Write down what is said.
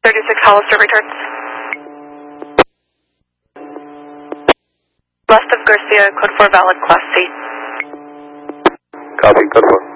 36 Hollister returns. West of Garcia, code 4 valid, Class C. Copy, code 4.